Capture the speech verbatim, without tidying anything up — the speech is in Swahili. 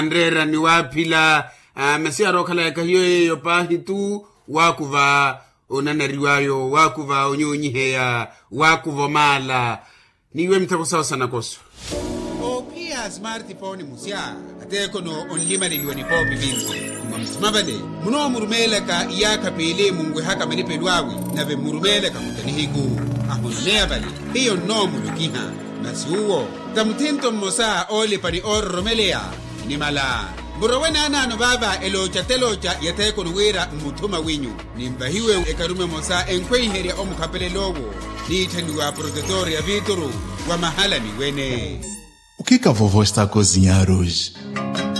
Andrera ni wapila uh, mesia rokala ya kahiyo yo pahitu wakuva onanariwayo wakuva onyonyiheya wakuva mala niwe mtakosawa sana koso o pia smartphone musia ateko no onlima liwe ni popi binzi mabade muno murumela ka yaka pele mungwe haka menipelwawi na ve murumela ka mutanihigu ahonea bali hiyo no mulukiha nasiuo tamtinto mosa ole pani or romelea ni mala Burawena nano baba elocha telocha yateko nuwira mutuma winyu nimbahiwe ekarume mosa enkwe heria omukapele logo ni tenduwa protetor ya vituru wa mahala ni wene. O que que a vovó está a cozinhar hoje?